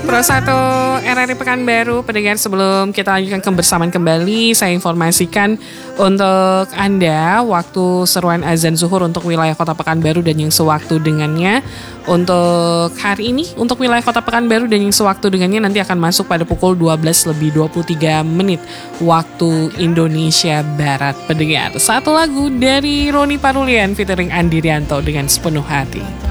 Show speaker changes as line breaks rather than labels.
Pro 1 RRI Pekanbaru, pendengar, sebelum kita lanjutkan kebersamaan kembali, saya informasikan untuk Anda waktu seruan azan zuhur untuk wilayah Kota Pekanbaru dan yang sewaktu dengannya. Untuk hari ini, untuk wilayah Kota Pekanbaru dan yang sewaktu dengannya nanti akan masuk pada pukul 12:23 waktu Indonesia Barat. Pendengar, satu lagu dari Roni Parulian featuring Andi Rianto dengan Sepenuh Hati.